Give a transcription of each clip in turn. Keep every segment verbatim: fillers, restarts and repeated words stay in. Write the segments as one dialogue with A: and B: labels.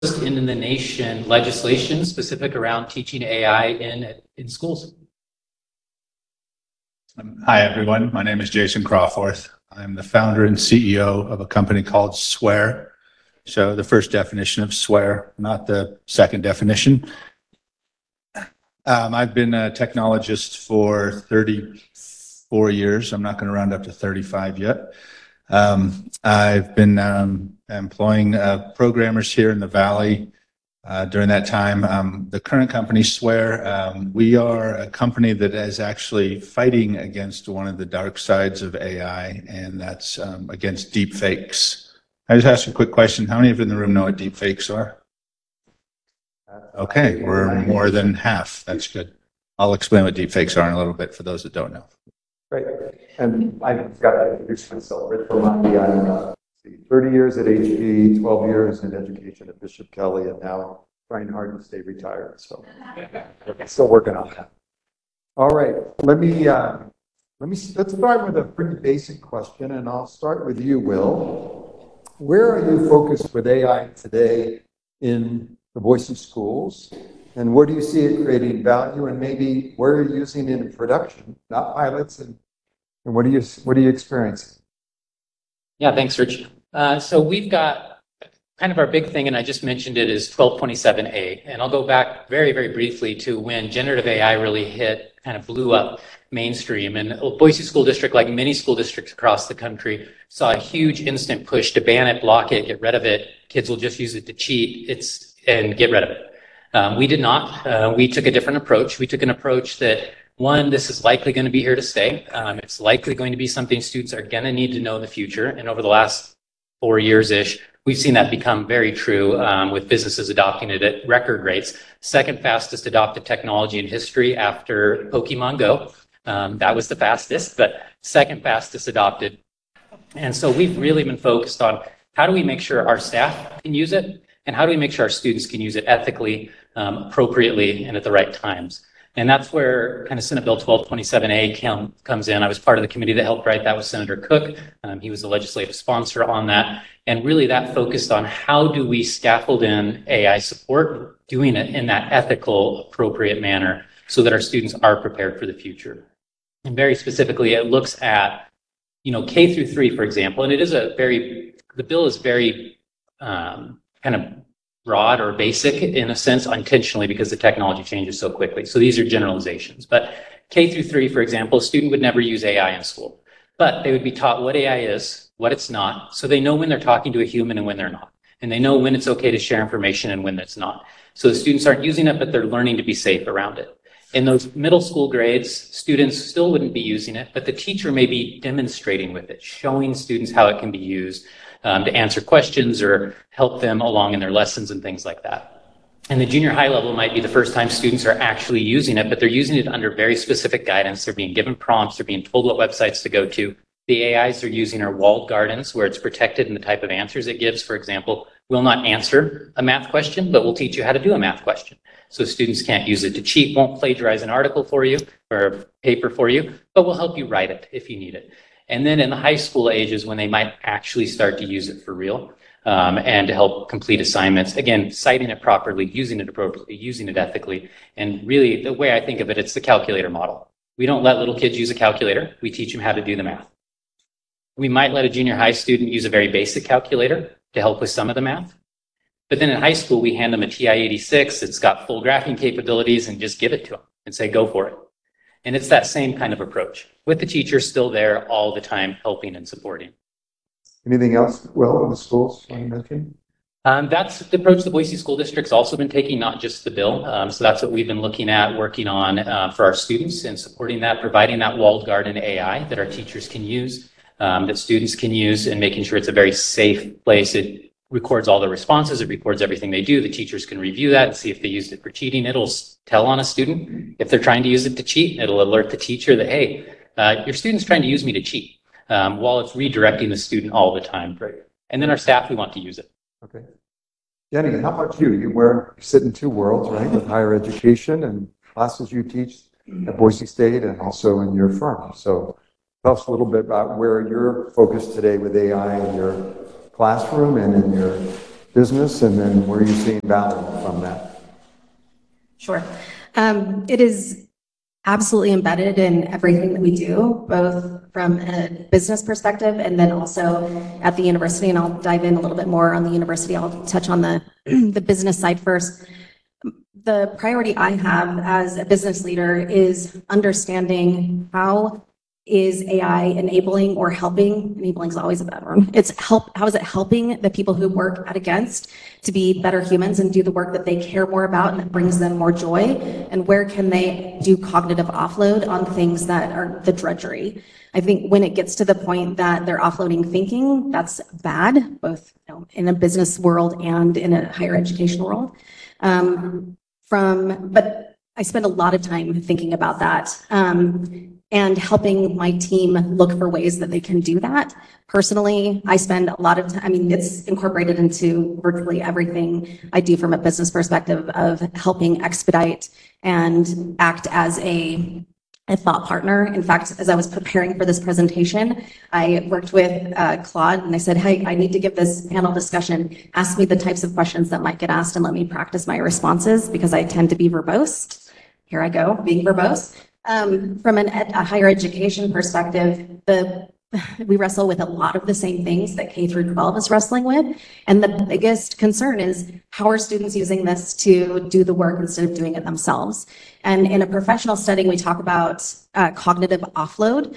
A: in the nation legislation specific around teaching A I in, in schools.
B: Hi, everyone. My name is Jason Crawforth. I'm the founder and C E O of a company called Swear. So the first definition of swear, not the second definition. Um, I've been a technologist for thirty-four years. I'm not going to round up to thirty-five yet. Um, I've been um, employing uh, programmers here in the Valley uh, during that time. Um, the current company, Swear, um, we are a company that is actually fighting against one of the dark sides of A I, and that's um, against deep fakes. I just ask a quick question. How many of you in the room know what deep fakes are? Okay, we're more than half. That's good. I'll explain what deep fakes are in a little bit for those that don't know.
C: Great. And I've got to introduce myself. Rich Romani. I'm uh, thirty years at H P, twelve years in education at Bishop Kelly, and now trying hard to stay retired. So still working on that. All right. Let me uh, let me let's start with a pretty basic question, and I'll start with you, Will. Where are you focused with A I today in the Boise schools, and where do you see it creating value, and maybe where are you using it in production, not pilots, and, and what are you what are you experiencing?
A: Yeah, thanks, Rich. Uh, so we've got kind of our big thing, and I just mentioned it, is twelve twenty-seven A. And I'll go back very, very briefly to when generative A I really hit, kind of blew up mainstream. And Boise School District, like many school districts across the country, saw a huge instant push to ban it, block it, get rid of it. Kids will just use it to cheat. It's and get rid of it. Um, we did not. Uh, we took a different approach. We took an approach that, one, this is likely going to be here to stay. Um, it's likely going to be something students are going to need to know in the future. And over the last four years-ish, we've seen that become very true um, with businesses adopting it at record rates. Second fastest adopted technology in history after Pokemon Go. Um, that was the fastest, but second fastest adopted. And so we've really been focused on how do we make sure our staff can use it, and how do we make sure our students can use it ethically, um, appropriately, and at the right times? And that's where kind of Senate Bill twelve twenty-seven A com, comes in. I was part of the committee that helped write that with Senator Cook. Um, he was the legislative sponsor on that. And really that focused on how do we scaffold in A I support, doing it in that ethical, appropriate manner so that our students are prepared for the future. And very specifically, it looks at, you know, K through three, for example, and it is a very, the bill is very, um, kind of broad or basic in a sense, intentionally, because the technology changes so quickly. So these are generalizations. But K through three, for example, a student would never use A I in school, but they would be taught what A I is, what it's not, so they know when they're talking to a human and when they're not. And they know when it's okay to share information and when it's not. So the students aren't using it, but they're learning to be safe around it. In those middle school grades, students still wouldn't be using it, but the teacher may be demonstrating with it, showing students how it can be used um, to answer questions or help them along in their lessons and things like that. And the junior high level might be the first time students are actually using it, but they're using it under very specific guidance. They're being given prompts, they're being told what websites to go to. The A Is they're using are walled gardens, where it's protected in the type of answers it gives. For example, will not answer a math question, but will teach you how to do a math question. So students can't use it to cheat, won't plagiarize an article for you or a paper for you, but will help you write it if you need it. And then in the high school ages, when they might actually start to use it for real um, and to help complete assignments, again, citing it properly, using it appropriately, using it ethically. And really, the way I think of it, it's the calculator model. We don't let little kids use a calculator. We teach them how to do the math. We might let a junior high student use a very basic calculator to help with some of the math. But then in high school, we hand them a T I eighty-six. It's got full graphing capabilities and just give it to them and say, go for it. And it's that same kind of approach with the teacher still there all the time, helping and supporting.
C: Anything else, Will, in the schools you mentioned?
A: Um, that's the approach the Boise School District's also been taking, not just the bill. Um, so that's what we've been looking at, working on uh, for our students and supporting that, providing that walled garden A I that our teachers can use, um, that students can use, and making sure it's a very safe place. It records all the responses, it records everything they do. The teachers can review that and see if they used it for cheating. It'll tell on a student if they're trying to use it to cheat. It'll alert the teacher that, hey, uh, your student's trying to use me to cheat, um, while it's redirecting the student all the time.
C: Great.
A: And then our staff, we want to use it.
C: Okay. Jenny, how about you? You wear, you sit in two worlds, right? With higher education and classes you teach at Boise State and also in your firm. So tell us a little bit about where you're focused today with A I in your classroom and in your business, and then where are you seeing value from that?
D: Sure. Um, it is absolutely embedded in everything that we do, both from a business perspective and then also at the university. And I'll dive in a little bit more on the university. I'll touch on the, the business side first. The priority I have as a business leader is understanding how is A I enabling or helping, enabling is always a bad word. It's help, how is it helping the people who work at Against to be better humans and do the work that they care more about and that brings them more joy? And where can they do cognitive offload on things that are the drudgery? I think when it gets to the point that they're offloading thinking, that's bad, both you know, in a business world and in a higher education world. Um, from, but I spend a lot of time thinking about that. Um, and helping my team look for ways that they can do that. Personally, I spend a lot of time, I mean, it's incorporated into virtually everything I do from a business perspective of helping expedite and act as a, a thought partner. In fact, as I was preparing for this presentation, I worked with uh, Claude and I said, hey, I need to give this panel discussion. Ask me the types of questions that might get asked and let me practice my responses because I tend to be verbose. Here I go, being verbose. Um, from an ed, a higher education perspective, the we wrestle with a lot of the same things that K through twelve is wrestling with. And the biggest concern is how are students using this to do the work instead of doing it themselves? And in a professional setting, we talk about uh, cognitive offload,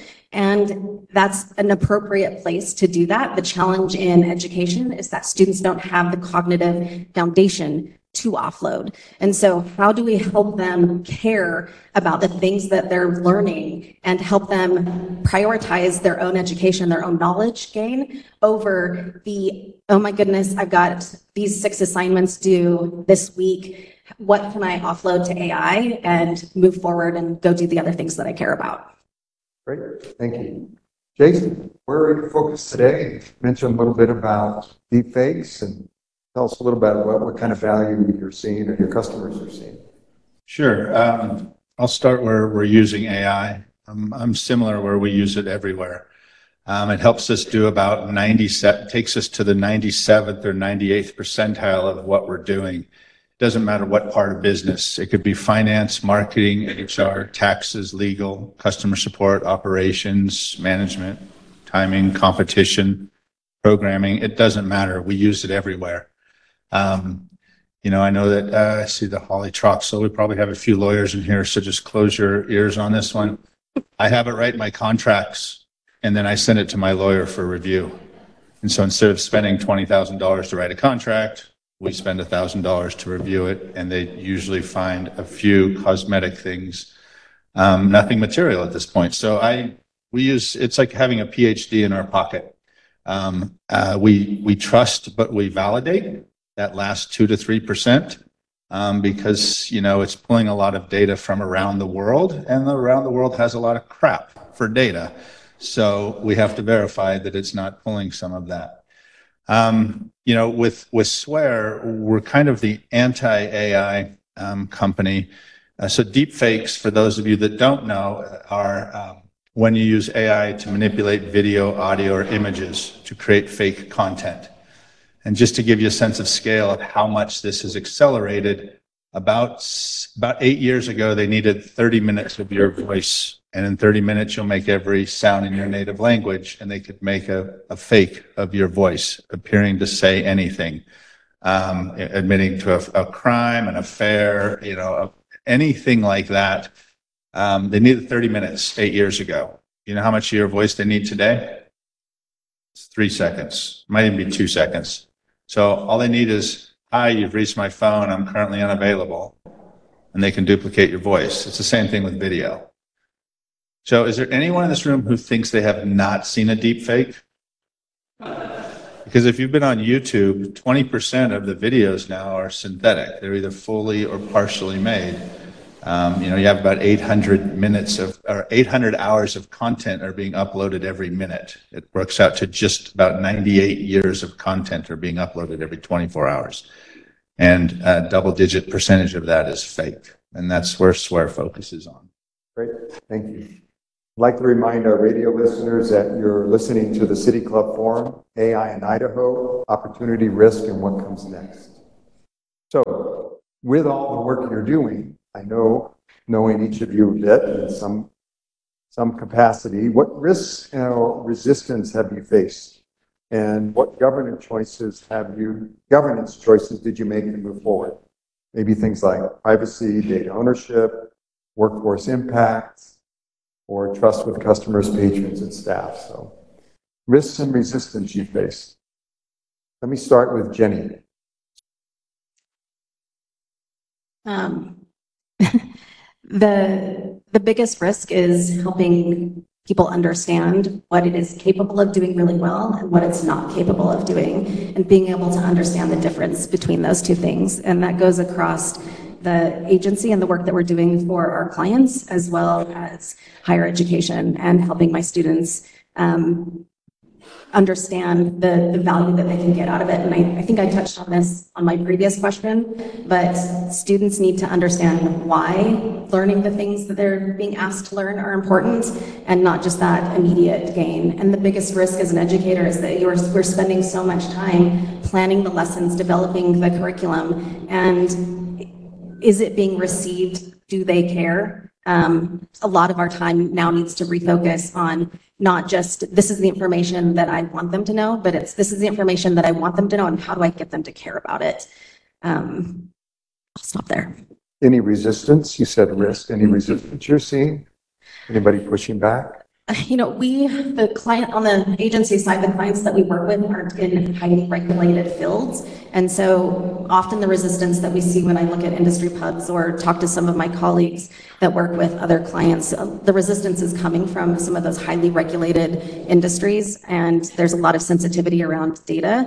D: and that's an appropriate place to do that. The challenge in education is that students don't have the cognitive foundation to offload. And so how do we help them care about the things that they're learning and help them prioritize their own education, their own knowledge gain over the, oh my goodness, I've got these six assignments due this week. What can I offload to A I and move forward and go do the other things that I care about?
C: Great, thank you. Jason, where are you focused today? You mentioned a little bit about deepfakes, and tell us a little bit about what kind of value you're seeing or your customers are seeing.
B: Sure. Um, I'll start where we're using A I. Um, I'm similar where we use it everywhere. Um, it helps us do about ninety-seven, takes us to the ninety-seventh or ninety-eighth percentile of what we're doing. It doesn't matter what part of business. It could be finance, marketing, H R, taxes, legal, customer support, operations, management, timing, competition, programming. It doesn't matter. We use it everywhere. Um, you know, I know that uh, I see the Holly Troxel. We probably have a few lawyers in here, so just close your ears on this one. I have it write my contracts, and then I send it to my lawyer for review. And so instead of spending twenty thousand dollars to write a contract, we spend one thousand dollars to review it, and they usually find a few cosmetic things, um, nothing material at this point. So I, we use, it's like having a P H D in our pocket. Um, uh, we, we trust, but we validate that last two to three percent, um, because, you know, it's pulling a lot of data from around the world, and around the world has a lot of crap for data. So we have to verify that it's not pulling some of that. Um, you know, with, with Swear, we're kind of the anti-A I um, company. Uh, so deepfakes, for those of you that don't know, are um, when you use A I to manipulate video, audio, or images to create fake content. And just to give you a sense of scale of how much this has accelerated, about, about eight years ago, they needed thirty minutes of your voice. And in thirty minutes, you'll make every sound in your native language, and they could make a, a fake of your voice appearing to say anything, um, admitting to a, a crime, an affair, you know, anything like that. Um, they needed thirty minutes eight years ago. You know how much of your voice they need today? It's three seconds, might even be two seconds. So all they need is, hi, you've reached my phone, I'm currently unavailable. And they can duplicate your voice. It's the same thing with video. So is there anyone in this room who thinks they have not seen a deep fake? Because if you've been on YouTube, twenty percent of the videos now are synthetic. They're either fully or partially made. Um, you know, you have about eight hundred minutes of, or eight hundred hours of content are being uploaded every minute. It works out to just about ninety-eight years of content are being uploaded every twenty-four hours. And a double digit percentage of that is fake. And that's where Swear focuses on.
C: Great, thank you. I'd like to remind our radio listeners that you're listening to the City Club Forum, A I in Idaho, Opportunity, Risk, and What Comes Next. So, with all the work you're doing, I know, knowing each of you a bit in some, some capacity, what risks or resistance have you faced? And what governance choices have you, governance choices did you make to move forward? Maybe things like privacy, data ownership, workforce impacts, or trust with customers, patrons, and staff. So, risks and resistance you face. Let me start with Jenny.
D: Um, the, the biggest risk is helping people understand what it is capable of doing really well and what it's not capable of doing, and being able to understand the difference between those two things. And that goes across the agency and the work that we're doing for our clients, as well as higher education and helping my students um, understand the, the value that they can get out of it. And I, I think I touched on this on my previous question, but students need to understand why learning the things that they're being asked to learn are important, and not just that immediate gain. And the biggest risk as an educator is that you're, we're spending so much time planning the lessons, developing the curriculum, and is it being received? Do they care? Um, a lot of our time now needs to refocus on not just this is the information that I want them to know, but it's this is the information that I want them to know, and how do I get them to care about it? Um, I'll stop there.
C: Any resistance? You said risk. Any resistance you're seeing? Anybody pushing back?
D: You know, we, the client on the agency side, the clients that we work with aren't in highly regulated fields. And so often the resistance that we see when I look at industry pubs or talk to some of my colleagues that work with other clients, uh, the resistance is coming from some of those highly regulated industries. And there's a lot of sensitivity around data.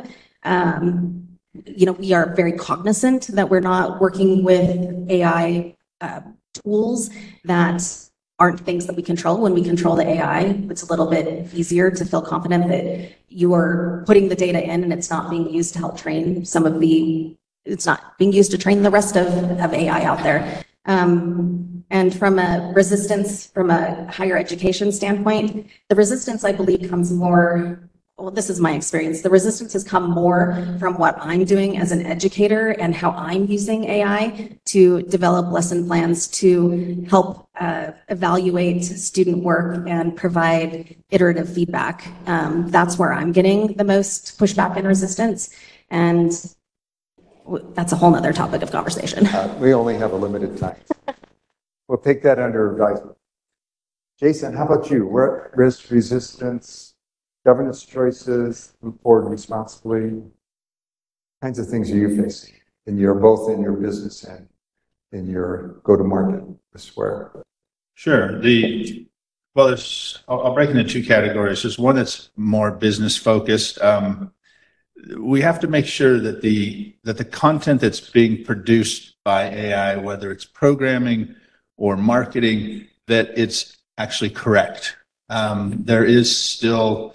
D: Um, you know, we are very cognizant that we're not working with A I uh, tools that aren't things that we control. When we control the A I, it's a little bit easier to feel confident that you are putting the data in and it's not being used to help train some of the, it's not being used to train the rest of, of A I out there. Um, and from a resistance, from a higher education standpoint, the resistance, I believe, comes more, well, this is my experience. The resistance has come more from what I'm doing as an educator and how I'm using A I to develop lesson plans to help uh, evaluate student work and provide iterative feedback. Um, that's where I'm getting the most pushback and resistance. And that's a whole nother topic of conversation.
C: Uh, we only have a limited time. We'll take that under advisement. Jason, how about you? Where risk, resistance, governance choices, move forward responsibly? What kinds of things are you facing in your, both in your business and in your go-to-market square?
B: Sure. The, well, there's, I'll, I'll break into two categories. There's one that's more business focused. Um, we have to make sure that the, that the content that's being produced by A I, whether it's programming or marketing, that it's actually correct. Um, there is still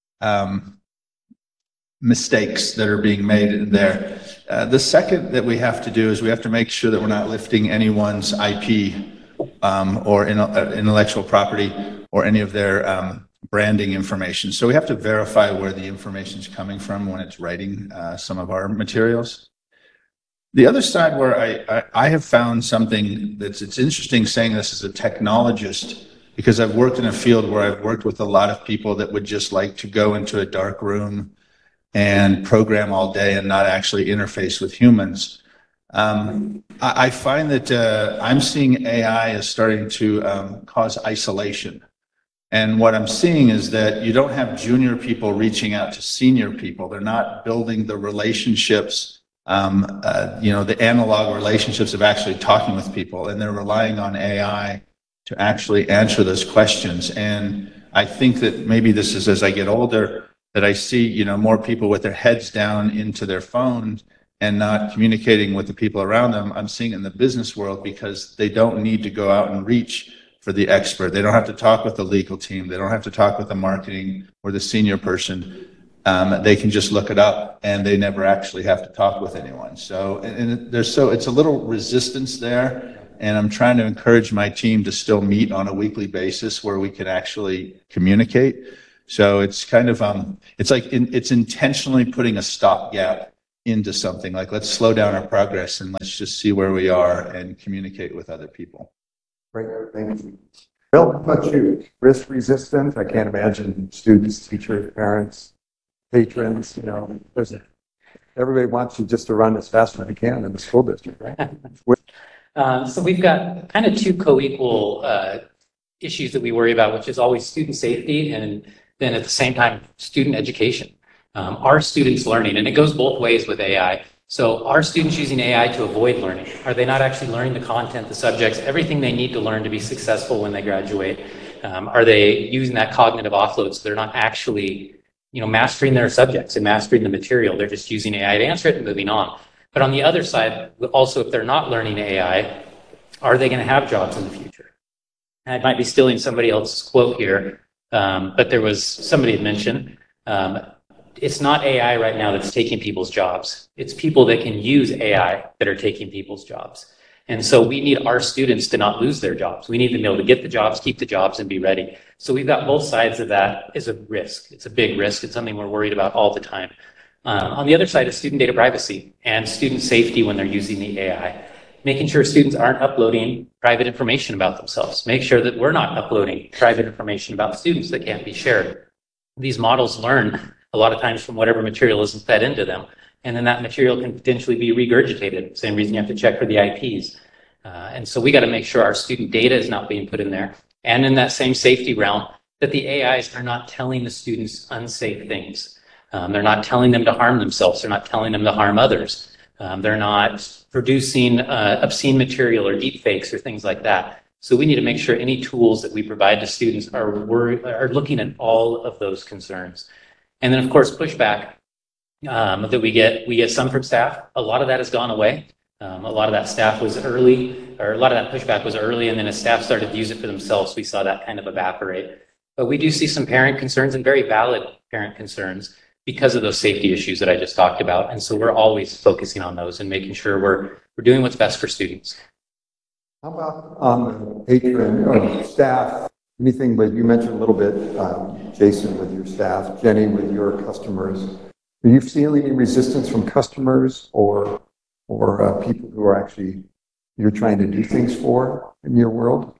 B: um, mistakes that are being made in there. Uh, the second that we have to do is we have to make sure that we're not lifting anyone's I P um, or in, uh, intellectual property or any of their um, branding information. So we have to verify where the information is coming from when it's writing uh, some of our materials. The other side where I, I, I have found something that's it's interesting saying this as a technologist, because I've worked in a field where I've worked with a lot of people that would just like to go into a dark room and program all day and not actually interface with humans. Um, I, I find that uh, I'm seeing A I is starting to um, cause isolation. And what I'm seeing is that you don't have junior people reaching out to senior people. They're not building the relationships, um, uh, you know, the analog relationships of actually talking with people, and they're relying on A I to actually answer those questions. And I think that maybe this is as I get older, that I see, you know, more people with their heads down into their phones and not communicating with the people around them. I'm seeing in the business world because they don't need to go out and reach for the expert. They don't have to talk with the legal team. They don't have to talk with the marketing or the senior person. Um, they can just look it up, and they never actually have to talk with anyone. So, and, and there's so it's a little resistance there. And I'm trying to encourage my team to still meet on a weekly basis where we can actually communicate. So it's kind of, um, it's like, in, it's intentionally putting a stopgap into something like, let's slow down our progress and let's just see where we are and communicate with other people.
C: Great, thank you. Bill, how about you? Risk resistant? I can't imagine students, teachers, parents, patrons, you know, there's a, everybody wants you just to run as fast as you can in the school district, right?
A: Um, so we've got kind of two co-equal uh, issues that we worry about, which is always student safety and then at the same time, student education. Um, are students learning? And it goes both ways with A I. So are students using A I to avoid learning? Are they not actually learning the content, the subjects, everything they need to learn to be successful when they graduate? Um, are they using that cognitive offload so they're not actually, you know, mastering their subjects and mastering the material? They're just using A I to answer it and moving on. But on the other side, also, if they're not learning A I, are they going to have jobs in the future? And I might be stealing somebody else's quote here, um, but there was somebody had mentioned, um, it's not A I right now that's taking people's jobs. It's people that can use A I that are taking people's jobs. And so we need our students to not lose their jobs. We need them to be able to get the jobs, keep the jobs, and be ready. So we've got both sides of that as a risk. It's a big risk. It's something we're worried about all the time. Um, on the other side is student data privacy and student safety when they're using the A I. Making sure students aren't uploading private information about themselves. Make sure that we're not uploading private information about students that can't be shared. These models learn a lot of times from whatever material isn't fed into them. And then that material can potentially be regurgitated. Same reason you have to check for the I Ps. Uh, and so we got to make sure our student data is not being put in there. And in that same safety realm, that the A Is are not telling the students unsafe things. Um, they're not telling them to harm themselves. They're not telling them to harm others. Um, they're not producing uh, obscene material or deep fakes or things like that. So we need to make sure any tools that we provide to students are, are looking at all of those concerns. And then, of course, pushback um, that we get, we get some from staff. A lot of that has gone away. Um, a lot of that staff was early, or a lot of that pushback was early, and then as staff started to use it for themselves, we saw that kind of evaporate. But we do see some parent concerns and very valid parent concerns because of those safety issues that I just talked about. And so we're always focusing on those and making sure we're, we're doing what's best for students.
C: How about on the patron or staff? Anything, but you mentioned a little bit, um, Jason, with your staff, Jenny, with your customers. Are you feeling any resistance from customers or or uh, people who are actually you're trying to do things for in your world?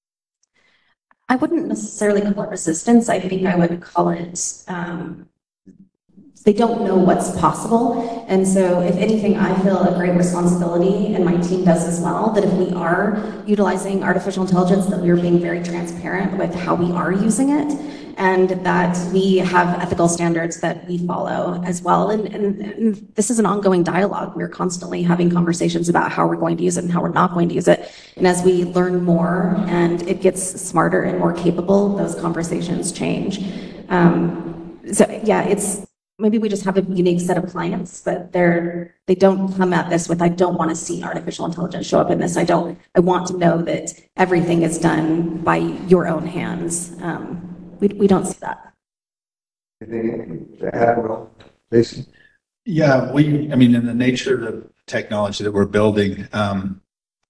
D: I wouldn't necessarily call it resistance. I think I would call it, um, they don't know what's possible. And so if anything, I feel a great responsibility, and my team does as well, that if we are utilizing artificial intelligence, that we are being very transparent with how we are using it, and that we have ethical standards that we follow as well. And, and, and this is an ongoing dialogue. We're constantly having conversations about how we're going to use it and how we're not going to use it. And as we learn more and it gets smarter and more capable, those conversations change. Um, so yeah, it's, maybe we just have a unique set of clients, but they're, they don't come at this with, I don't want to see artificial intelligence show up in this. I don't, I want to know that everything is done by your own hands. Um, we, we don't see that.
C: Anything to add, Will? Jason?
B: Yeah, we, I mean, in the nature of the technology that we're building, um,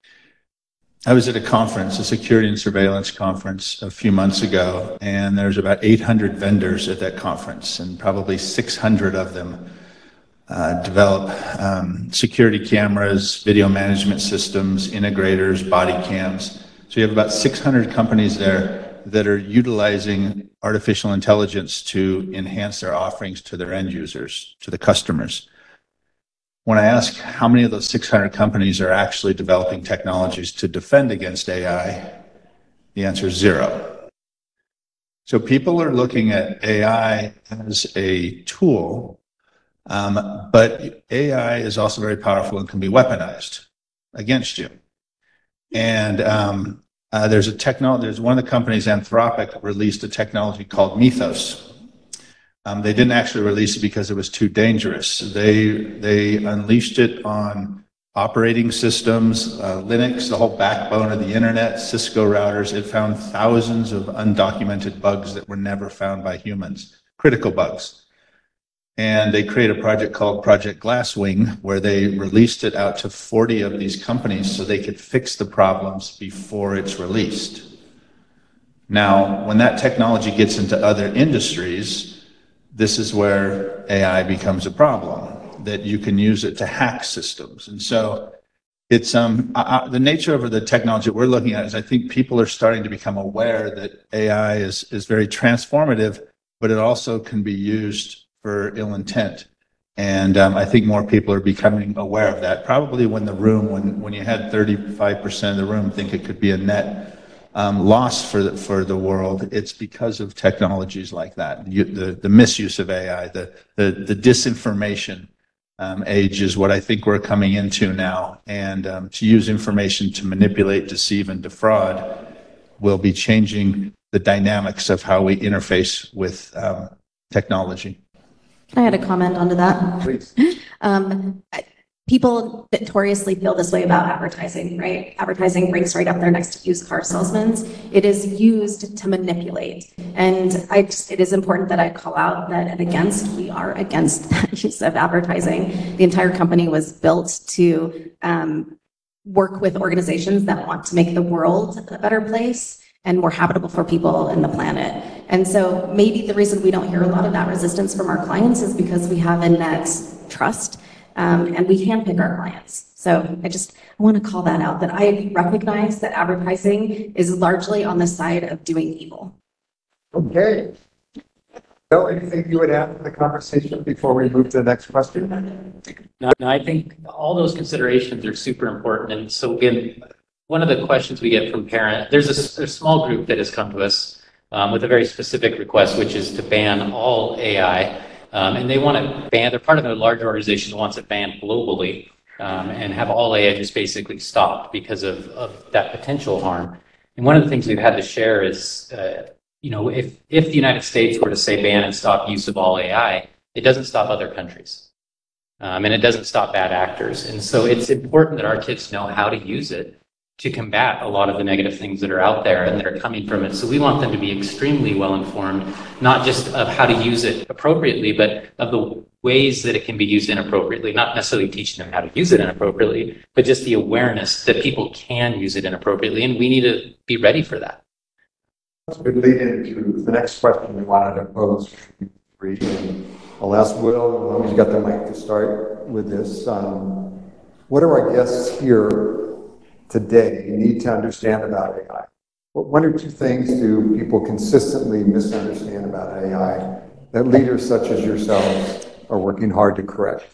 B: I was at a conference, a security and surveillance conference a few months ago, and there's about eight hundred vendors at that conference, and probably six hundred of them uh, develop um, security cameras, video management systems, integrators, body cams. So you have about six hundred companies there that are utilizing artificial intelligence to enhance their offerings to their end users, to the customers. When I ask how many of those six hundred companies are actually developing technologies to defend against A I, the answer is zero. So people are looking at A I as a tool, um, but A I is also very powerful and can be weaponized against you. And um, uh, there's a technology, there's one of the companies, Anthropic, released a technology called Mythos. Um, they didn't actually release it because it was too dangerous. They, they unleashed it on operating systems, uh, Linux, the whole backbone of the internet, Cisco routers. It found thousands of undocumented bugs that were never found by humans, critical bugs. And they created a project called Project Glasswing, where they released it out to forty of these companies so they could fix the problems before it's released. Now, when that technology gets into other industries, this is where A I becomes a problem, that you can use it to hack systems. And so it's um uh, the nature of the technology that we're looking at is I think people are starting to become aware that A I is, is very transformative, but it also can be used for ill intent. And um, I think more people are becoming aware of that. Probably when the room, when, when you had thirty-five percent of the room think it could be a net um, loss for the, for the world, it's because of technologies like that. You, the, the misuse of A I, the, the, the disinformation um, age is what I think we're coming into now. And um, to use information to manipulate, deceive, and defraud will be changing the dynamics of how we interface with um, technology.
D: I had a comment onto that.
C: Please.
D: Um, people notoriously feel this way about advertising, right? Advertising ranks right up there next to used car salesmen. It is used to manipulate. And I just, it is important that I call out that and against, we are against that use of advertising. The entire company was built to um, work with organizations that want to make the world a better place and more habitable for people and the planet. And so maybe the reason we don't hear a lot of that resistance from our clients is because we have a net trust um, and we handpick our clients. So I just I want to call that out, that I recognize that advertising is largely on the side of doing evil.
C: Okay. Bill, anything you would add to the conversation before we move to the next question?
A: No, no, I think all those considerations are super important. And so again, one of the questions we get from parents, there's a, a small group that has come to us um, with a very specific request, which is to ban all A I. Um, and they want to ban, they're part of a large organization that wants it banned globally um, and have all A I just basically stopped because of, of that potential harm. And one of the things we've had to share is, uh, you know, if, if the United States were to say ban and stop use of all A I, it doesn't stop other countries. Um, and it doesn't stop bad actors. And so it's important that our kids know how to use it to combat a lot of the negative things that are out there and that are coming from it. So we want them to be extremely well informed, not just of how to use it appropriately, but of the ways that it can be used inappropriately, not necessarily teaching them how to use it inappropriately, but just the awareness that people can use it inappropriately. And we need to be ready for that.
C: That's a good lead into the next question we wanted to pose. And I'll ask Will, as long as you got the mic to start with this. Um, what do our guests here today need to understand about A I? What one or two things do people consistently misunderstand about A I that leaders such as yourselves are working hard to correct?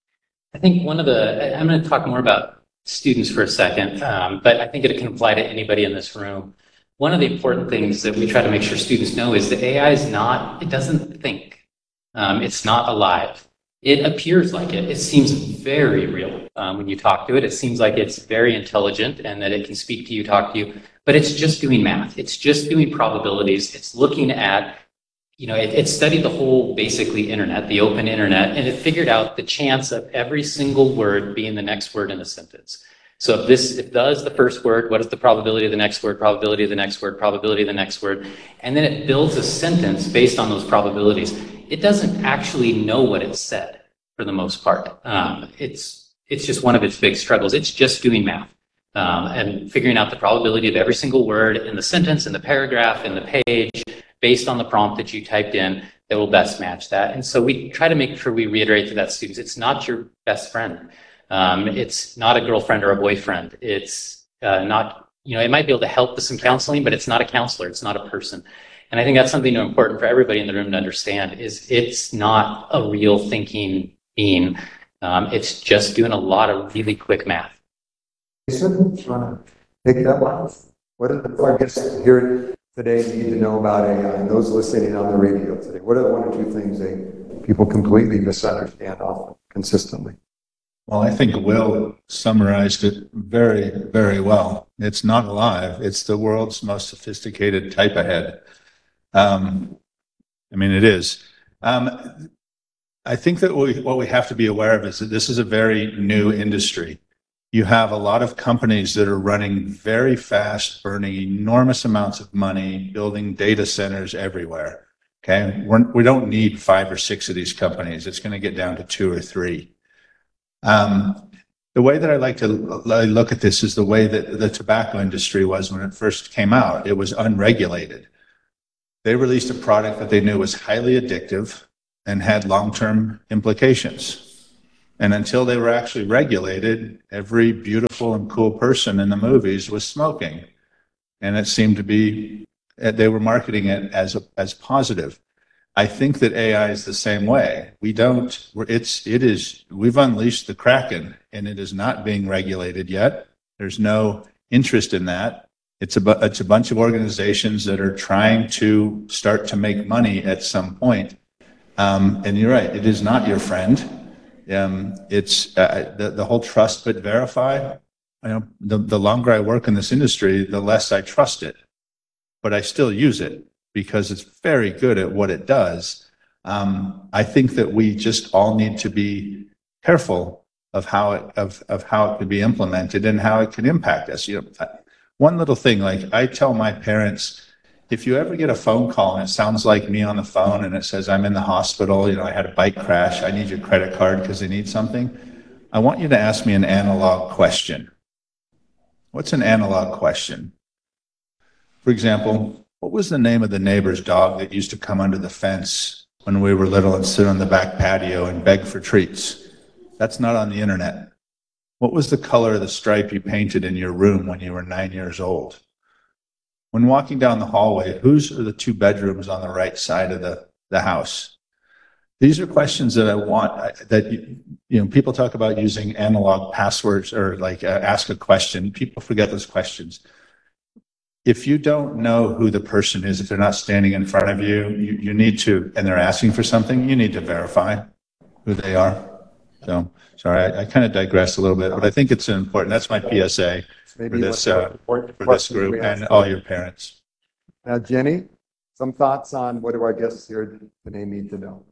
A: I think one of the, I'm going to talk more about students for a second, um, but I think it can apply to anybody in this room. One of the important things that we try to make sure students know is that A I is not, it doesn't think. Um, it's not alive. It appears like it. It seems very real um, when you talk to it. It seems like it's very intelligent and that it can speak to you, talk to you, but it's just doing math. It's just doing probabilities. It's looking at, you know, it, it studied the whole basically internet, the open internet, and it figured out the chance of every single word being the next word in a sentence. So if this, if the is the first word, what is the probability of the next word, probability of the next word, probability of the next word, and then it builds a sentence based on those probabilities. It doesn't actually know what it said for the most part. Um, it's it's just one of its big struggles. It's just doing math um, and figuring out the probability of every single word in the sentence, in the paragraph, in the page, based on the prompt that you typed in that will best match that. And so we try to make sure we reiterate to that students, it's not your best friend. Um, it's not a girlfriend or a boyfriend. It's uh, not, you know, it might be able to help with some counseling, but it's not a counselor. It's not a person. And I think that's something important for everybody in the room to understand is it's not a real thinking being. Um, it's just doing a lot of really quick math.
C: Jason, do you want to take that one? What do our guests here today need to know about A I and those listening on the radio today? What are the one or two things they people completely misunderstand often, consistently?
B: Well, I think Will summarized it very, very well. It's not alive. It's the world's most sophisticated type ahead. Um, I mean, it is. Um, I think that we, what we have to be aware of is that this is a very new industry. You have a lot of companies that are running very fast, burning enormous amounts of money, building data centers everywhere. Okay, We're, we don't need five or six of these companies. It's going to get down to two or three. Um, the way that I like to l- look at this is the way that the tobacco industry was when it first came out. It was unregulated. They released a product that they knew was highly addictive and had long-term implications. And until they were actually regulated, every beautiful and cool person in the movies was smoking. And it seemed to be, they were marketing it as, a, as positive. I think that A I is the same way. We don't, we're, it's, it is, we've unleashed the Kraken and it is not being regulated yet. There's no interest in that. It's a, bu- it's a bunch of organizations that are trying to start to make money at some point. Um, and you're right, it is not your friend. Um, it's uh, the, the whole trust but verify. You know, the, the longer I work in this industry, the less I trust it, but I still use it because it's very good at what it does. Um, I think that we just all need to be careful of how it, of, of how it could be implemented and how it can impact us. You know, one little thing, like I tell my parents, if you ever get a phone call and it sounds like me on the phone and it says, I'm in the hospital, you know, I had a bike crash, I need your credit card because they need something, I want you to ask me an analog question. What's an analog question? For example, what was the name of the neighbor's dog that used to come under the fence when we were little and sit on the back patio and beg for treats? That's not on the internet. What was the color of the stripe you painted in your room when you were nine years old? When walking down the hallway, whose are the two bedrooms on the right side of the, the house? These are questions that I want, that, you know, people talk about using analog passwords or like uh, ask a question. People forget those questions. If you don't know who the person is, if they're not standing in front of you, you, you need to, and they're asking for something, you need to verify who they are. So, sorry, I, I kind of digress a little bit, but I think it's important. That's my P S A for
C: Maybe
B: this,
C: what the
B: uh,
C: important
B: for this
C: questions
B: group
C: we
B: and
C: ask.
B: all your parents.
C: Now, Jenny, some thoughts on what do our guests here today need to know?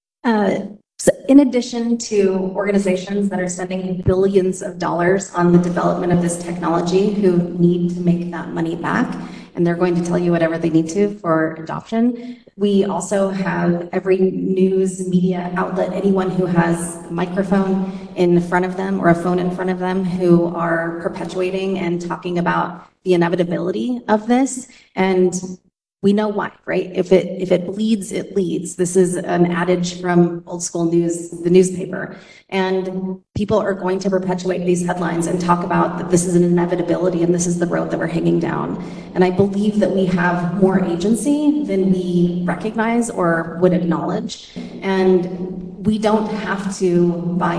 D: Uh, so in addition to organizations that are spending billions of dollars on the development of this technology who need to make that money back, and they're going to tell you whatever they need to for adoption, we also have every news media outlet, anyone who has a microphone in front of them or a phone in front of them who are perpetuating and talking about the inevitability of this. And we know why, right? If it if it bleeds, it leads. This is an adage from old school news, the newspaper. And people are going to perpetuate these headlines and talk about that this is an inevitability and this is the road that we're hanging down. And I believe that we have more agency than we recognize or would acknowledge. And we don't have to buy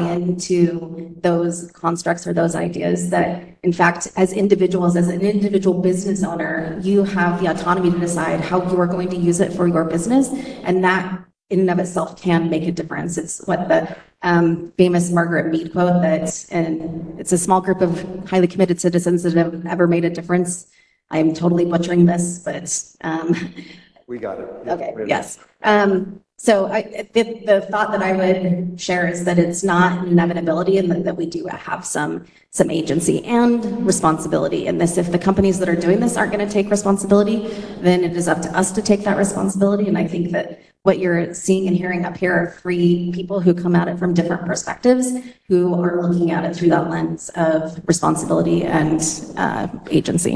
D: into those constructs or those ideas that, in fact, as individuals, as an individual business owner, you have the autonomy to decide how you are going to use it for your business. And that in and of itself can make a difference. It's what the um, famous Margaret Mead quote that, and it's a small group of highly committed citizens that have ever made a difference. I'm totally butchering this, but um,
C: We got it. Yeah,
D: okay,
C: we-
D: yes. Um, so I, the, the thought that I would share is that it's not an inevitability and that, that we do have some, some agency and responsibility in this. If the companies that are doing this aren't going to take responsibility, then it is up to us to take that responsibility. And I think that what you're seeing and hearing up here are three people who come at it from different perspectives, who are looking at it through that lens of responsibility and uh, agency.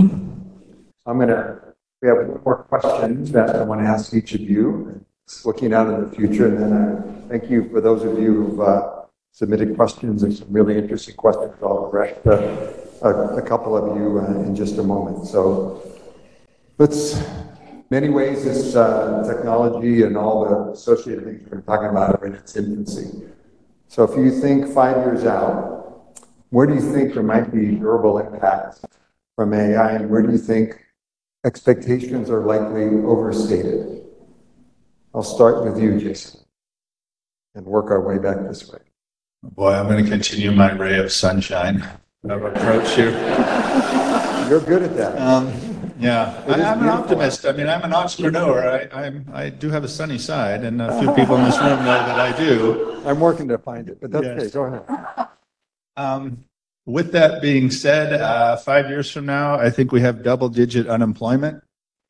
C: I'm gonna, we have one more question that I want to ask each of you, looking out in the future. And then I thank you for those of you who've uh, submitted questions and some really interesting questions. I'll correct uh, a, a couple of you uh, in just a moment. So let's, many ways this uh, technology and all the associated things we're talking about are in its infancy. So if you think five years out, where do you think there might be durable impacts from A I, and where do you think expectations are likely overstated? I'll start with you, Jason, and work our way back this way.
B: Boy, I'm going to continue my ray of sunshine of approach here.
C: You're good at that.
B: Um, yeah,
C: It
B: I,
C: is
B: I'm an
C: beautiful.
B: optimist. I mean, I'm an entrepreneur. I, I'm, I do have a sunny side, and a few people in this room know that I do.
C: I'm working to find it, but that's
B: Yes.
C: okay. Go ahead.
B: Um, with that being said, uh, five years from now, I think we have double-digit unemployment.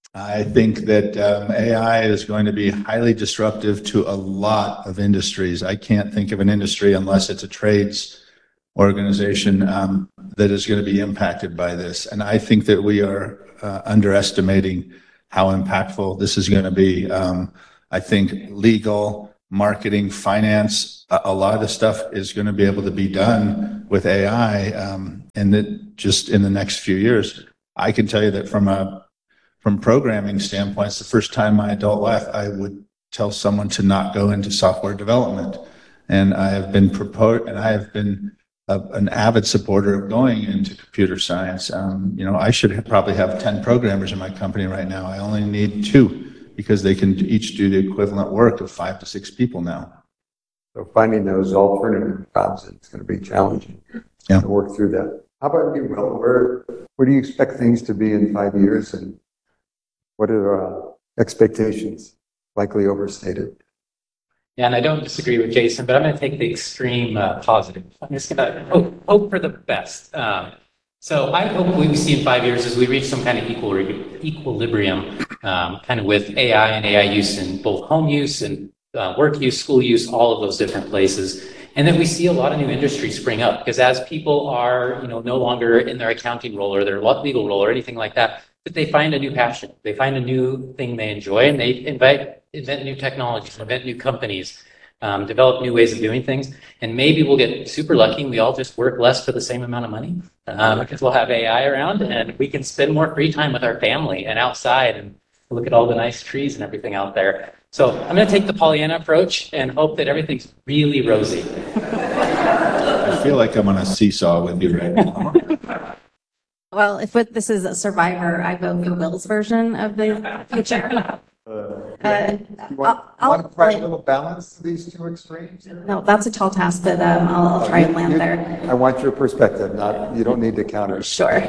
B: I think that um, A I is going to be highly disruptive to a lot of industries. I can't think of an industry unless it's a trades organization um, that is going to be impacted by this. And I think that we are uh, underestimating how impactful this is going to be. Um, I think legal, marketing, finance, a, a lot of the stuff is going to be able to be done with A I um, and that just in the next few years. I can tell you that from a From programming standpoint, it's the first time my adult life I would tell someone to not go into software development. And I have been proposed, and I have been a, an avid supporter of going into computer science. Um, you know, I should have, probably have ten programmers in my company right now. I only need two because they can each do the equivalent work of five to six people now.
C: So finding those alternative jobs, it's going to be challenging
B: Yeah.
C: to work through that. How about you, Will? Where, where do you expect things to be in five years? And what are uh, expectations? Likely overstated.
A: Yeah, and I don't disagree with Jason, but I'm going to take the extreme uh, positive. I'm just going to hope, hope for the best. Um, so I hope what we see in five years is we reach some kind of equal, equilibrium um, kind of with A I and A I use in both home use and uh, work use, school use, all of those different places. And that we see a lot of new industries spring up because as people are, you know, no longer in their accounting role or their legal role or anything like that, but they find a new passion. They find a new thing they enjoy, and they invite, invent new technologies, invent new companies, um, develop new ways of doing things. And maybe we'll get super lucky and we all just work less for the same amount of money um, because we'll have A I around and we can spend more free time with our family and outside and look at all the nice trees and everything out there. So I'm going to take the Pollyanna approach and hope that everything's really rosy.
B: I feel like I'm on a seesaw with you right now.
D: Well, if it- this is a survivor, I vote for Will's version of the future.
C: Uh,
D: Uh,
C: you want,
D: I'll-
C: want to try a
D: I'll-
C: little balance to these two extremes?
D: No, that's a tall task, but um, I'll, I'll try and land
C: You-
D: there.
C: I want your perspective, not, you don't need to counter.
D: Sure.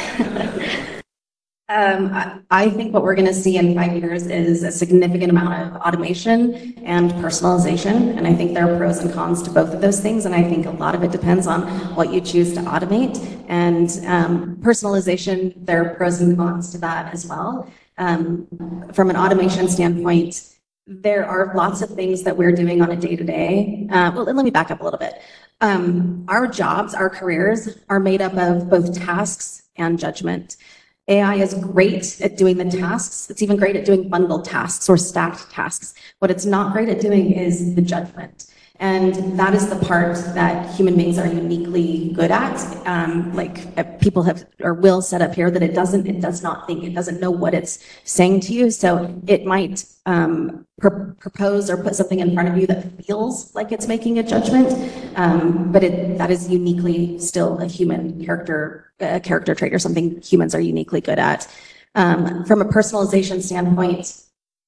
D: Um, I, I think what we're going to see in five years is a significant amount of automation and personalization. And I think there are pros and cons to both of those things. And I think a lot of it depends on what you choose to automate. And um, personalization, there are pros and cons to that as well. Um, from an automation standpoint, there are lots of things that we're doing on a day-to-day. Uh, well, let me back up a little bit. Um, our jobs, our careers are made up of both tasks and judgment. A I is great at doing the tasks. It's even great at doing bundled tasks or stacked tasks. What it's not great at doing is the judgment. And that is the part that human beings are uniquely good at. Um, like uh, people have, or will set up here that it doesn't, it does not think, it doesn't know what it's saying to you. So it might um, pr- propose or put something in front of you that feels like it's making a judgment. Um, but it, that is uniquely still a human character, a character trait or something humans are uniquely good at. Um, from a personalization standpoint,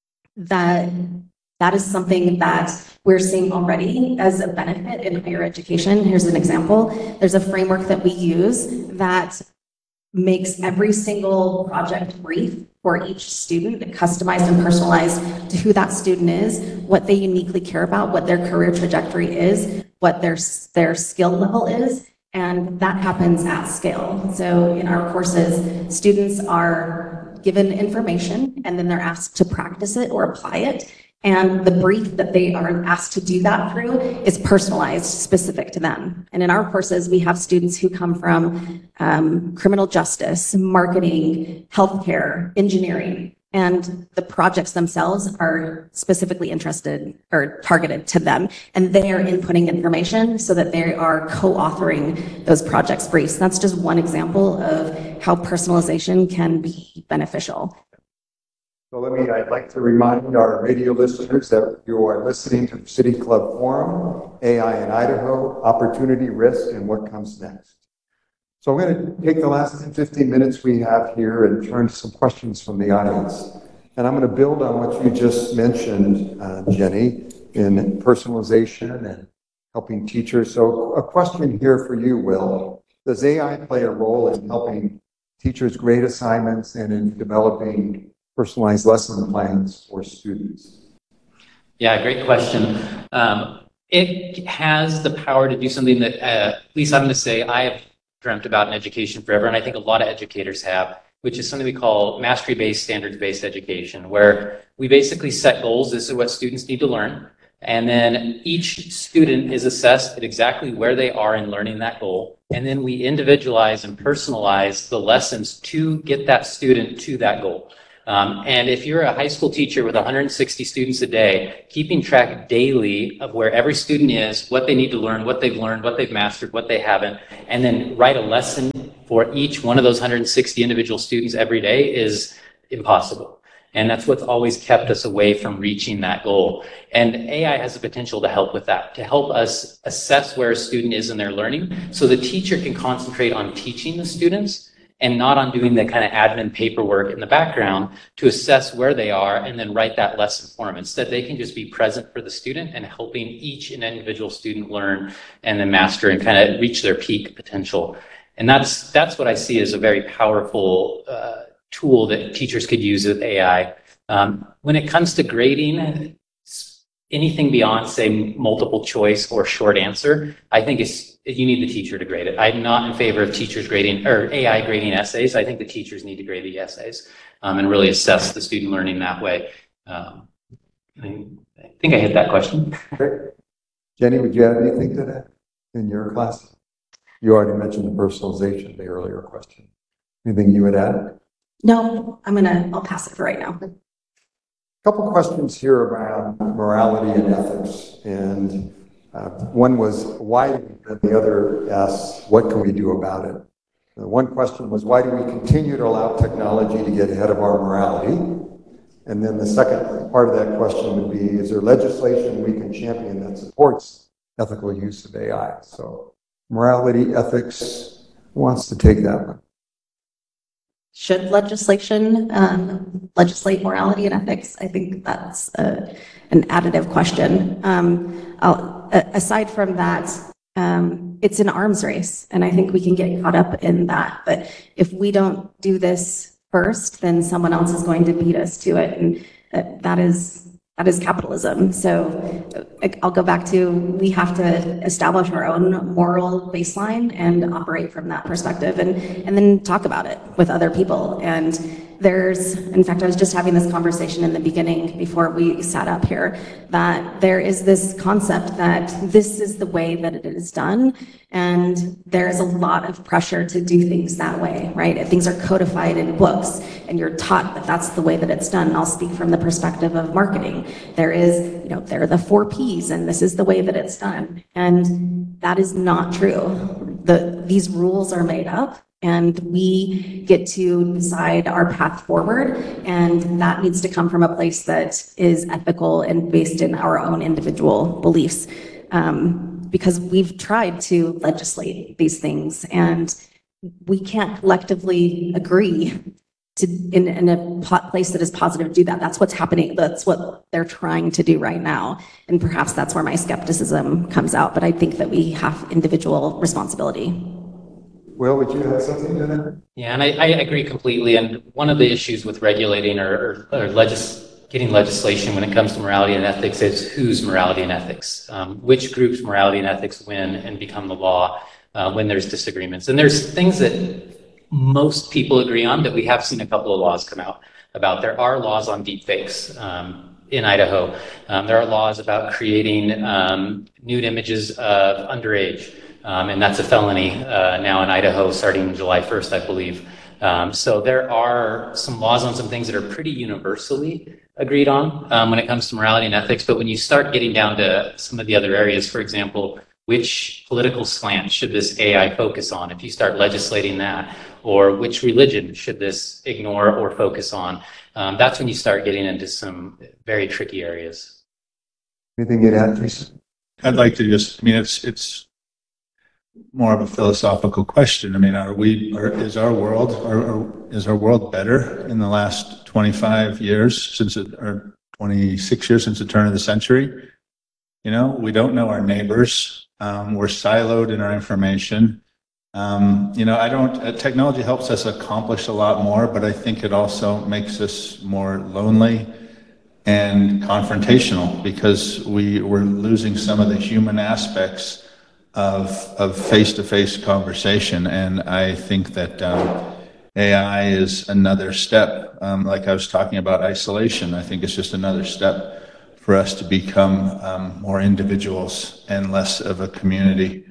D: that That is something that we're seeing already as a benefit in higher education. Here's an example. There's a framework that we use that makes every single project brief for each student customized and personalized to who that student is, what they uniquely care about, what their career trajectory is, what their, their skill level is, and that happens at scale. So in our courses, students are given information and then they're asked to practice it or apply it. And the brief that they are asked to do that through is personalized, specific to them. And in our courses, we have students who come from um, criminal justice, marketing, healthcare, engineering, and the projects themselves are specifically interested or targeted to them. And they are inputting information so that they are co-authoring those projects briefs. That's just one example of how personalization can be beneficial.
C: So let me, I'd like to remind our radio listeners that you are listening to the City Club Forum, A I in Idaho, Opportunity, Risk, and What Comes Next. So I'm going to take the last ten, fifteen minutes we have here and turn to some questions from the audience. And I'm going to build on what you just mentioned, uh, Jenny, in personalization and helping teachers. So a question here for you, Will. Does A I play a role in helping teachers grade assignments and in developing personalized lesson plans for students?
A: Yeah, great question. Um, it has the power to do something that, uh, at least I'm going to say, I have dreamt about in education forever, and I think a lot of educators have, which is something we call mastery-based, standards-based education, where we basically set goals. This is what students need to learn. And then each student is assessed at exactly where they are in learning that goal. And then we individualize and personalize the lessons to get that student to that goal. Um, and if you're a high school teacher with one hundred sixty students a day, keeping track daily of where every student is, what they need to learn, what they've learned, what they've mastered, what they haven't, and then write a lesson for each one of those one hundred sixty individual students every day is impossible. And that's what's always kept us away from reaching that goal. And A I has the potential to help with that, to help us assess where a student is in their learning so the teacher can concentrate on teaching the students and not on doing the kind of admin paperwork in the background to assess where they are and then write that lesson for them. Instead, they can just be present for the student and helping each and individual student learn and then master and kind of reach their peak potential. And that's, that's what I see as a very powerful uh, tool that teachers could use with A I. Um, when it comes to grading, anything beyond, say, multiple choice or short answer, I think it's, you need the teacher to grade it. I'm not in favor of teachers grading or A I grading essays. I think the teachers need to grade the essays um, and really assess the student learning that way. Um, I think I hit that question.
C: Okay. Jenny, would you add anything to that in your class? You already mentioned the personalization, the earlier question. Anything you would add?
D: No, I'm gonna, I'll pass it for right now.
C: Couple questions here around morality and ethics. And uh, one was why, and the other asks, what can we do about it? The one question was, why do we continue to allow technology to get ahead of our morality? And then the second part of that question would be, is there legislation we can champion that supports ethical use of A I? So morality, ethics, who wants to take that one?
D: Should legislation um, legislate morality and ethics? I think that's a, an additive question. Um, I'll, a- aside from that, um, it's an arms race, and I think we can get caught up in that. But if we don't do this first, then someone else is going to beat us to it, and uh, that is that is capitalism. So uh, I'll go back to, we have to establish our own moral baseline and operate from that perspective, and and then talk about it with other people. And there's, in fact, I was just having this conversation in the beginning before we sat up here, that there is this concept that this is the way that it is done, and there's a lot of pressure to do things that way, right? If things are codified in books and you're taught that that's the way that it's done. And I'll speak from the perspective of marketing. There is, you know, there are the four P's, and this is the way that it's done. And that is not true. The, these rules are made up, and we get to decide our path forward. And that needs to come from a place that is ethical and based in our own individual beliefs. Um, because we've tried to legislate these things, and we can't collectively agree to, in, in a po- place that is positive, to do that. That's what's happening. That's what they're trying to do right now. And perhaps that's where my skepticism comes out. But I think that we have individual responsibility.
C: Will, would you have something to that?
A: Yeah, and I, I agree completely. And one of the issues with regulating or, or, or legis- getting legislation when it comes to morality and ethics is whose morality and ethics, um, which group's morality and ethics win and become the law uh, when there's disagreements. And there's things that most people agree on that we have seen a couple of laws come out about. There are laws on deepfakes um, in Idaho. Um, there are laws about creating um, nude images of underage. Um, and that's a felony uh, now in Idaho starting July first, I believe. Um, so there are some laws on some things that are pretty universally agreed on um, when it comes to morality and ethics. But when you start getting down to some of the other areas, for example, which political slant should this A I focus on? If you start legislating that, or which religion should this ignore or focus on? Um, that's when you start getting into some very tricky areas.
C: Anything you'd add, Jason?
B: I'd like to just, I mean, it's, it's more of a philosophical question. I mean, are we, are, is our world, are, are, is our world better in the last twenty-five years since it, or twenty-six years since the turn of the century? You know, we don't know our neighbors. Um, we're siloed in our information. Um, you know, I don't, uh, technology helps us accomplish a lot more, but I think it also makes us more lonely and confrontational because we, we're losing some of the human aspects of, of face-to-face conversation. And I think that, um, A I is another step. Um, like I was talking about isolation, I think it's just another step for us to become um, more individuals and less of a community.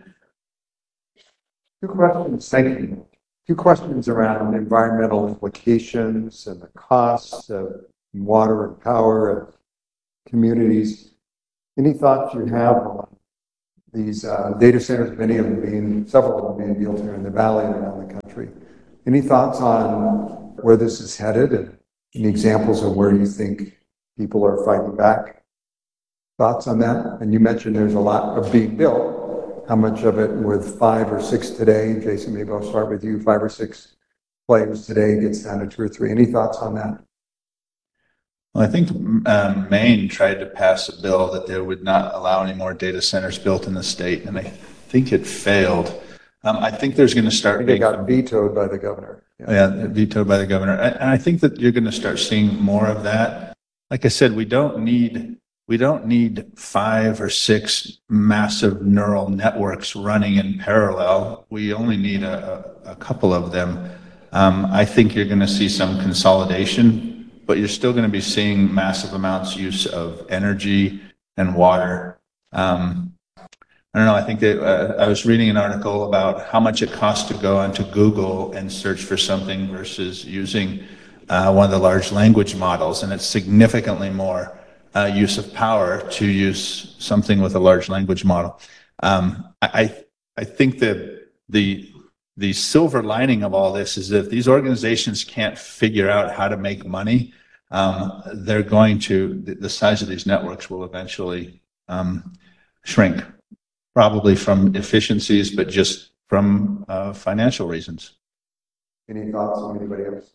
C: Two questions, thank you. Two questions around environmental implications and the costs of water and power and communities. Any thoughts you have on these uh, data centers, many of them being, several of them being built here in the valley and around the country? Any thoughts on where this is headed and any examples of where you think people are fighting back? Thoughts on that? And you mentioned there's a lot of being built. How much of it with five or six today? Jason, maybe I'll start with you. Five or six players today gets down to two or three. Any thoughts on that?
B: Well, I think um, Maine tried to pass a bill that they would not allow any more data centers built in the state, and I think it failed. Um, I think there's going to
C: I
B: start
C: think it
B: being
C: got
B: some-
C: vetoed by the governor.
B: Yeah, vetoed by the governor. And and I think that you're going to start seeing more of that. Like I said, we don't need we don't need five or six massive neural networks running in parallel. We only need a, a, a couple of them. Um, I think you're going to see some consolidation, but you're still going to be seeing massive amounts use of energy and water. Um, I don't know. I think that uh, I was reading an article about how much it costs to go onto Google and search for something versus using uh, one of the large language models, and it's significantly more uh, use of power to use something with a large language model. Um, I I think that the the silver lining of all this is that if these organizations can't figure out how to make money, um, they're going to the, the size of these networks will eventually um, shrink. Probably from efficiencies, but just from uh, financial reasons.
C: Any thoughts on anybody else?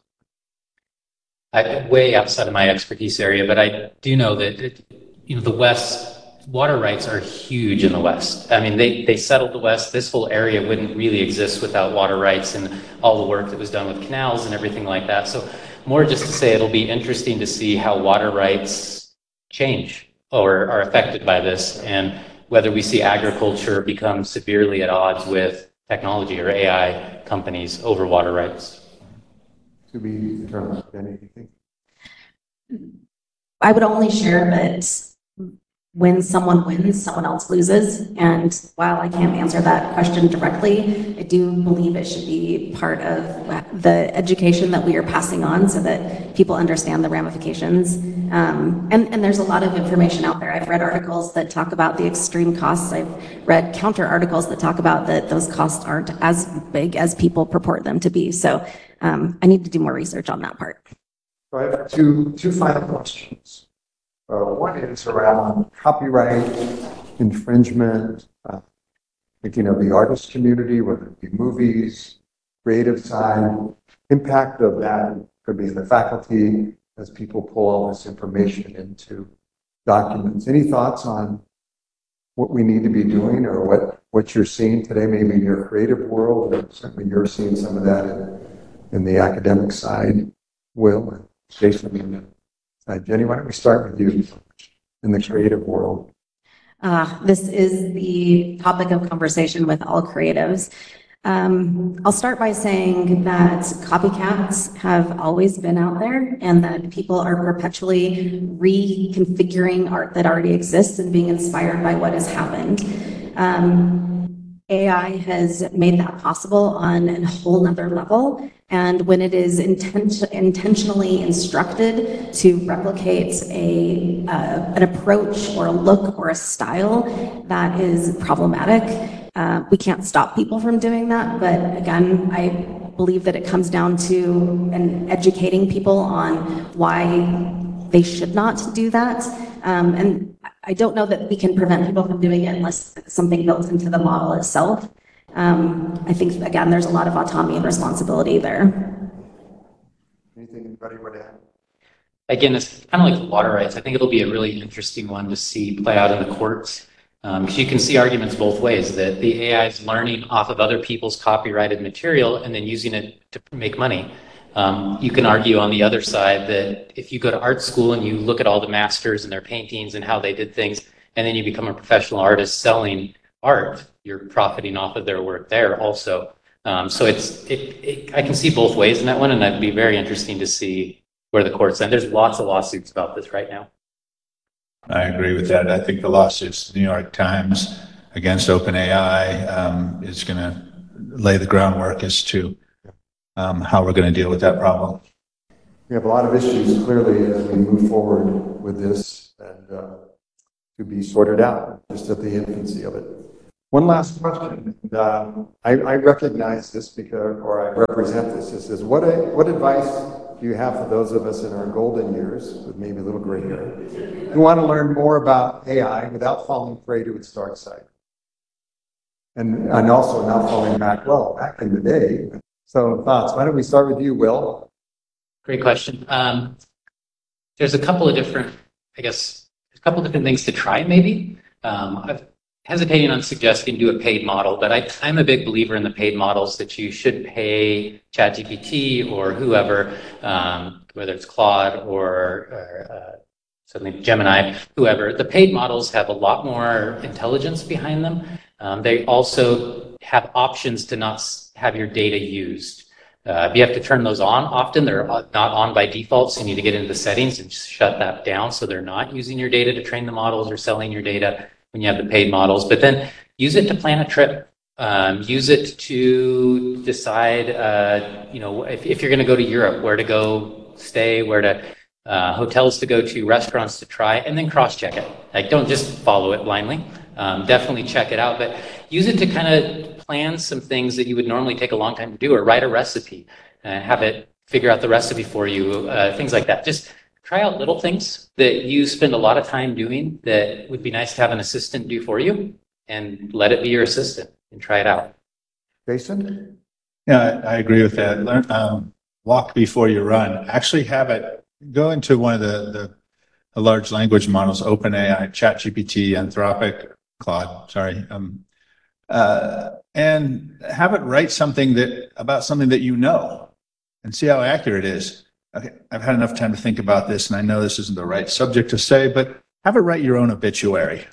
A: I, way outside of my expertise area, but I do know that, it, you know, the West, water rights are huge in the West. I mean, they, they settled the West. This whole area wouldn't really exist without water rights and all the work that was done with canals and everything like that. So more just to say, it'll be interesting to see how water rights change or are affected by this, and whether we see agriculture become severely at odds with technology or A I companies over water rights.
C: To be determined. Anything?
D: I would only share that when someone wins, someone else loses. And while I can't answer that question directly, I do believe it should be part of the education that we are passing on so that people understand the ramifications. Um, and, and there's a lot of information out there. I've read articles that talk about the extreme costs. I've read counter articles that talk about that those costs aren't as big as people purport them to be. So um, I need to do more research on that part.
C: So I have two, two final questions. Uh, one is around copyright infringement, uh, thinking of the artist community, whether it be movies, creative side, impact of that could be in the faculty as people pull all this information into documents. Any thoughts on what we need to be doing or what, what you're seeing today, maybe in your creative world, or certainly you're seeing some of that in, in the academic side, Will and Jason? Uh, Jenny, why don't we start with you in the creative world?
D: Uh, this is the topic of conversation with all creatives. Um, I'll start by saying that copycats have always been out there and that people are perpetually reconfiguring art that already exists and being inspired by what has happened. Um, A I has made that possible on a whole nother level. And when it is inten- intentionally instructed to replicate a, uh, an approach or a look or a style that is problematic, uh, we can't stop people from doing that. But again, I believe that it comes down to and educating people on why they should not do that. Um, and I don't know that we can prevent people from doing it unless it's something built into the model itself. Um, I think, again, there's a lot of autonomy and responsibility there.
C: Anything anybody would add?
A: Again, it's kind of like water rights. I think it'll be a really interesting one to see play out in the courts. Um, 'cause you can see arguments both ways, that the A I is learning off of other people's copyrighted material and then using it to make money. Um, you can argue on the other side that if you go to art school and you look at all the masters and their paintings and how they did things, and then you become a professional artist selling art, you're profiting off of their work there also. Um, so it's, it, it, I can see both ways in that one, and that'd be very interesting to see where the courts end. There's lots of lawsuits about this right now.
B: I agree with that. I think the lawsuits, the New York Times against OpenAI, um, is going to lay the groundwork as to um, how we're going to deal with that problem.
C: We have a lot of issues clearly as we move forward with this and uh, to be sorted out, just at the infancy of it. One last question. Um, I, I recognize this because, or I represent this. This is what, a, what advice do you have for those of us in our golden years, with maybe a little gray hair, who want to learn more about A I without falling prey to its dark side? And, and also not falling back, well, back in the day. So thoughts, why don't we start with you, Will?
A: Great question. Um, there's a couple of different, I guess, a couple of different things to try maybe. Um, I've hesitating on suggesting do a paid model, but I, I'm a big believer in the paid models that you should pay ChatGPT or whoever, um, whether it's Claude or, or uh, certainly Gemini, whoever. The paid models have a lot more intelligence behind them. Um, they also have options to not have your data used. Uh, you have to turn those on often. They're not on by default, so you need to get into the settings and just shut that down so they're not using your data to train the models or selling your data when you have the paid models. But then use it to plan a trip. Um, use it to decide, uh, you know, if, if you're going to go to Europe, where to go stay, where to, uh, hotels to go to, restaurants to try, and then cross-check it. Like, don't just follow it blindly. Um, definitely check it out, but use it to kind of plan some things that you would normally take a long time to do, or write a recipe and have it figure out the recipe for you, uh, things like that. Just try out little things that you spend a lot of time doing that would be nice to have an assistant do for you, and let it be your assistant and try it out.
C: Jason?
B: Yeah, I, I agree with that. Learn, um, walk before you run. Actually have it, go into one of the, the, the large language models, OpenAI, ChatGPT, Anthropic, Claude, sorry, um, uh, and have it write something that about something that you know, and see how accurate it is. Okay, I've had enough time to think about this, and I know this isn't the right subject to say, but have it write your own obituary.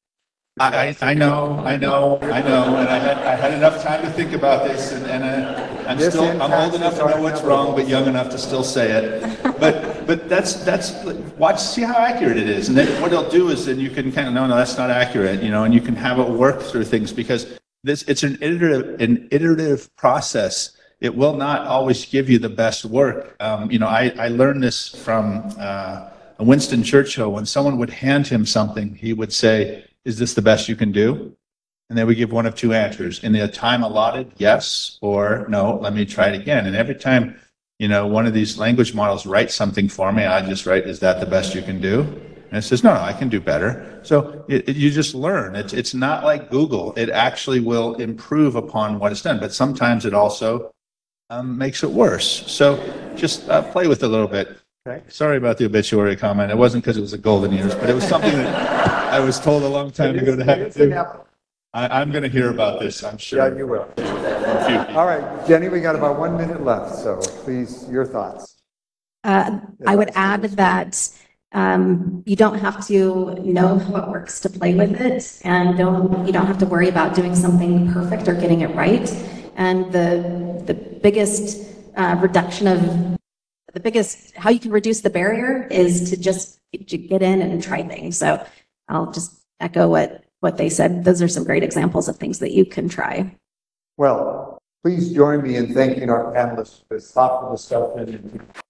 B: I, I, I know, I know, I know, and I had I had enough time to think about this, and, and uh, I'm
C: This
B: still I'm old enough to know what's wrong, but young enough to still say it. But but that's that's watch, see how accurate it is, and then what it'll do is then you can kind of no no that's not accurate, you know, and you can have it work through things, because this it's an iterative an iterative process. It will not always give you the best work. Um, you know, I I learned this from uh, Winston Churchill. When someone would hand him something, he would say, "Is this the best you can do?" And then we give one of two answers. In the time allotted, yes, or no, let me try it again. And every time, you know, one of these language models writes something for me, I just write, "Is that the best you can do?" And it says, no, no, I can do better. So it, it, you just learn. It's, it's not like Google. It actually will improve upon what it's done. But sometimes it also um, makes it worse. So just uh, play with it a little bit.
C: Okay.
B: Sorry about the obituary comment. It wasn't because it was the golden years, but it was something that I was told a long time ago to have to do. I, I'm going to hear about this, I'm sure.
C: Yeah, you will. All right, Jenny, we got about one minute left, so please, your thoughts.
D: Uh, I would add that um, you don't have to know how it works to play with it, and don't you don't have to worry about doing something perfect or getting it right. And the the biggest uh, reduction of the biggest how you can reduce the barrier is to just to get in and try things. So I'll just echo what what they said. Those are some great examples of things that you can try.
C: Well, please join me in thanking our panelists for this thoughtful discussion and